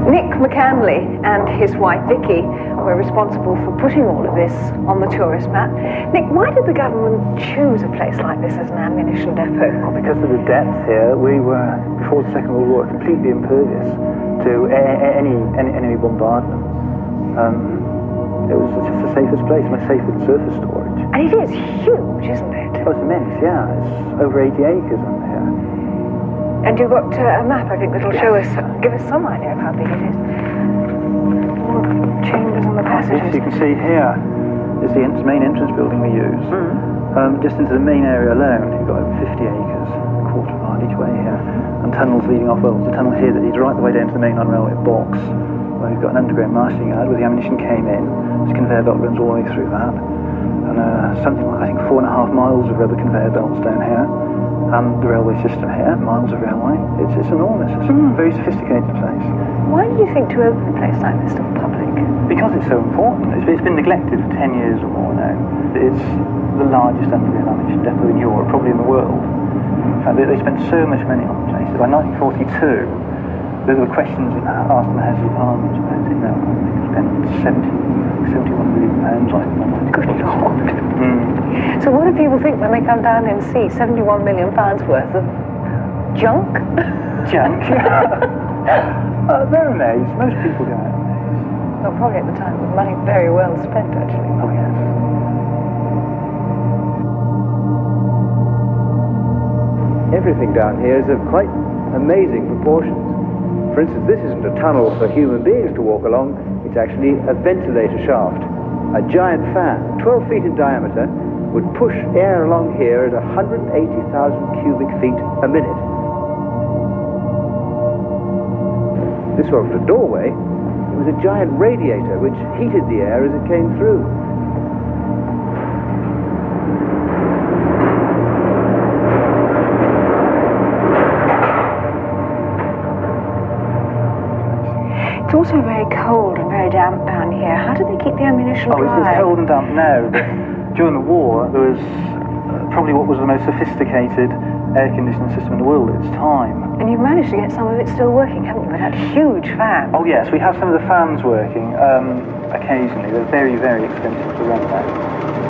Nick McCanley and his wife Vicky were responsible for putting all of this on the tourist map. Nick, why did the government choose a place like this as an ammunition depot? Well, because of the depth here, we were, before the Second World War, completely impervious to any enemy bombardment. It was just the safest place, much safer than surface storage. And it is huge, isn't it? Oh, it's immense, yeah. It's over 80 acres under here. And you've got a map, I think, that'll show us, give us some idea of how big it is. All the chambers and the passages. As you can see here is the main entrance building we use. Just into the main area alone, you've got over 50 acres, a quarter mile each way here, and tunnels leading off. Well, there's a tunnel here that leads right the way down to the mainline railway box, where we've got an underground marshalling yard where the ammunition came in. This conveyor belt runs all the way through that, and something like, I think, 4.5 miles of rubber conveyor belts down here. And the railway system here, miles of railway. It's enormous. It's a very sophisticated place. Why do you think to open a place like this to the public? Because it's so important. It's been neglected for 10 years or more now. It's the largest underground ammunition depot in Europe, probably in the world. In fact, they spent so much money on the place that by 1942, there were questions asked in the House of Parliament about it. They spent 71 million pounds on it. Good Lord. So what do people think when they come down and see 71 million pounds worth of junk? Junk? They're amazed. Most people go out amazed. Well, probably at the time, the money very well spent, actually. Oh, yes. Everything down here is of quite amazing proportions. For instance, this isn't a tunnel for human beings to walk along. It's actually a ventilator shaft. A giant fan, 12 feet in diameter, would push air along here at 180,000 cubic feet a minute. This wasn't a doorway, it was a giant radiator which heated the air as it came through. It's also very cold and very damp down here. How do they keep the ammunition dry? It's cold and damp now, but during the war there was probably what was the most sophisticated air conditioning system in the world at its time. And you've managed to get some of it still working, haven't you? With that huge fan. Oh yes, we have some of the fans working occasionally. They're very, very expensive to run now.